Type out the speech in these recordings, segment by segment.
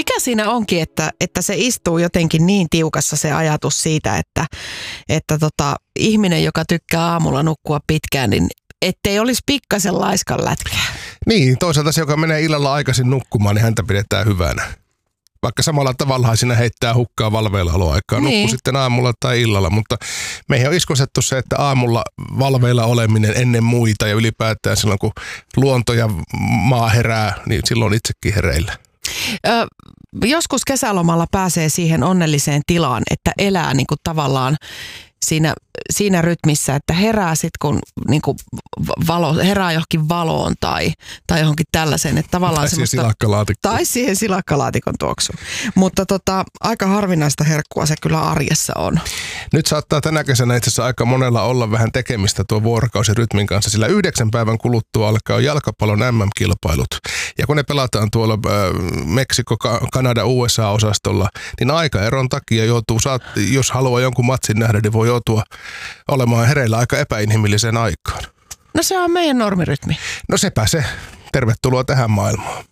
Mikä siinä onkin, että se istuu jotenkin niin tiukassa se ajatus siitä, että ihminen, joka tykkää aamulla nukkua pitkään, niin ettei olisi pikkasen laiskan lätkää. Niin, toisaalta se, joka menee illalla aikaisin nukkumaan, niin häntä pidetään hyvänä. Vaikka samalla tavallahan siinä heittää hukkaa valveillaoloaikaa. Niin. Nukku sitten aamulla tai illalla, mutta meihin on iskosettu se, että aamulla valveilla oleminen ennen muita ja ylipäätään silloin, kun luonto ja maa herää, niin silloin itsekin hereillä. Joskus kesälomalla pääsee siihen onnelliseen tilaan, että elää niin kuin tavallaan siinä rytmissä, että herää sitten kun niin kuin herää johonkin valoon tai johonkin tällaiseen. Että tavallaan tai siihen silakkalaatikon tuoksuun. Mutta aika harvinaista herkkua se kyllä arjessa on. Nyt saattaa tänä kesänä itse asiassa aika monella olla vähän tekemistä tuon vuorokausirytmin kanssa, sillä 9 päivän kuluttua alkaa jalkapallon MM-kilpailut. Ja kun ne pelataan tuolla Meksiko, Kanada, USA-osastolla, niin aikaeron takia jos haluaa jonkun matsin nähdä, niin voi joutua olemaan hereillä aika epäinhimilliseen aikaan. No se on meidän normirytmi. No sepä se. Tervetuloa tähän maailmaan.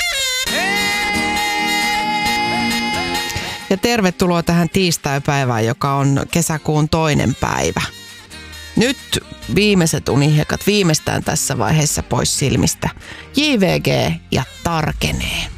Ja tervetuloa tähän tiistaipäivään, joka on kesäkuun 2. päivä. Nyt viimeiset unihiekat viimeistään tässä vaiheessa pois silmistä. JVG ja tarkenee.